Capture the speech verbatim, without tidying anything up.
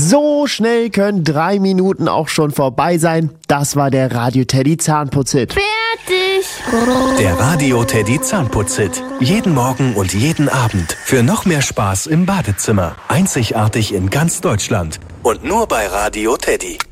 So schnell können drei Minuten auch schon vorbei sein. Das war der Radio Teddy Zahnputzhit. Fertig. Der Radio Teddy Zahnputzhit. Jeden Morgen und jeden Abend. Für noch mehr Spaß im Badezimmer. Einzigartig in ganz Deutschland. Und nur bei Radio Teddy.